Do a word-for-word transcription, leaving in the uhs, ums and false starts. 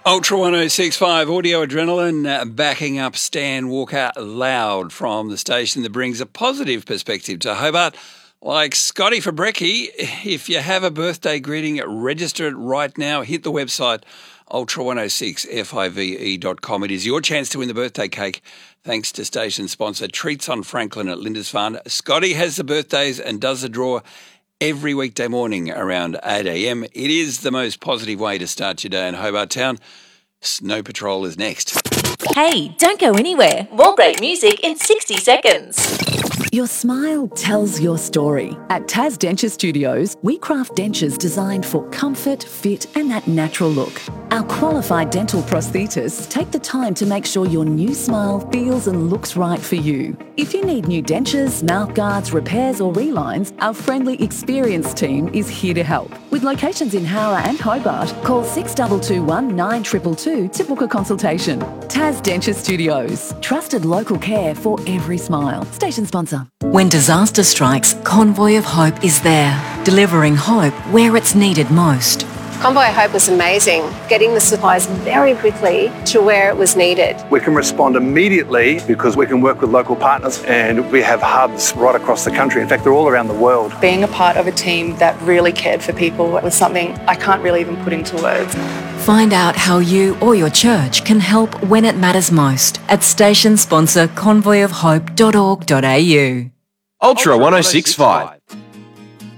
Ultra one oh six point five Audio Adrenaline uh, backing up Stan Walker Loud from the station that brings a positive perspective to Hobart. Like Scotty for Brekkie, if you have a birthday greeting, register it right now. Hit the website ultra one oh six five e dot com. It is your chance to win the birthday cake thanks to station sponsor Treats on Franklin at Lindisfarne. Scotty has the birthdays and does the draw every weekday morning around eight a.m. It is the most positive way to start your day in Hobart Town. Snow Patrol is next. Hey, don't go anywhere. More great music in sixty seconds. Your smile tells your story. At Tas Denture Studios, we craft dentures designed for comfort, fit and that natural look. Our qualified dental prosthetists take the time to make sure your new smile feels and looks right for you. If you need new dentures, mouth guards, repairs or relines, our friendly, experienced team is here to help. With locations in Howrah and Hobart, call six two two one nine two two two to book a consultation. Tas Denture Studios. Trusted local care for every smile. Station sponsor. When disaster strikes, Convoy of Hope is there, delivering hope where it's needed most. Convoy of Hope was amazing, getting the supplies very quickly to where it was needed. We can respond immediately because we can work with local partners and we have hubs right across the country. In fact, they're all around the world. Being a part of a team that really cared for people was something I can't really even put into words. Find out how you or your church can help when it matters most at station sponsor convoy of hope dot org dot a u. Ultra one oh six point five.